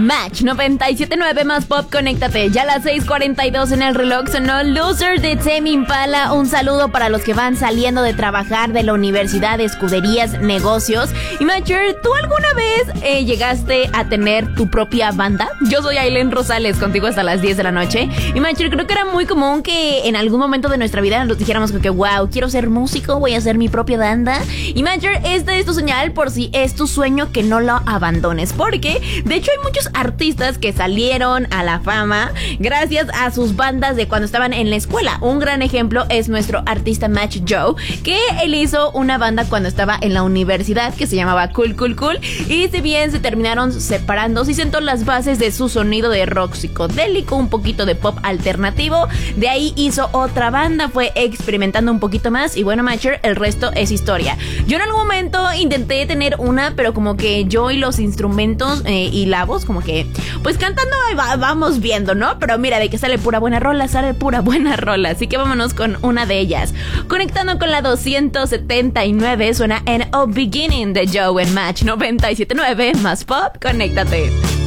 Match 97.9 más pop, conéctate. Ya a las 6:42 en el reloj sonó Loser de Tame Impala. Un saludo para los que van saliendo de trabajar de la universidad, escuderías, negocios. Y Matcher, ¿tú alguna vez llegaste a tener tu propia banda? Yo soy Aileen Rosales, contigo hasta las 10 de la noche. Y Matcher, creo que era muy común que en algún momento de nuestra vida nos dijéramos que wow, quiero ser músico, voy a hacer mi propia banda. Y Matcher, esta es tu señal por si es tu sueño, que no lo abandones, porque de hecho hay muchos artistas que salieron a la fama gracias a sus bandas de cuando estaban en la escuela. Un gran ejemplo es nuestro artista Match Joe, que él hizo una banda cuando estaba en la universidad que se llamaba Cool Cool Cool, y si bien se terminaron separando, sí sentó las bases de su sonido de rock psicodélico, un poquito de pop alternativo. De ahí hizo otra banda, fue experimentando un poquito más y bueno, Matcher, el resto es historia. Yo en algún momento intenté tener una, pero como que yo y los instrumentos y la voz, como que pues cantando vamos viendo, ¿no? Pero mira, de que sale pura buena rola, así que vámonos con una de ellas. Conectando con la 279, suena en A Beginning de Joe en Match 97.9 más pop, conéctate.